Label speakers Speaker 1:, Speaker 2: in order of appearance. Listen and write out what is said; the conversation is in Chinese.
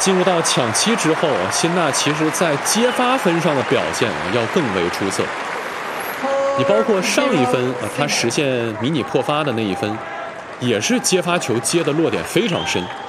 Speaker 1: 进入到抢七之后，辛纳其实在接发分上的表现要更为出色。你包括上一分他实现迷你破发的那一分，也是接发球接的落点非常深。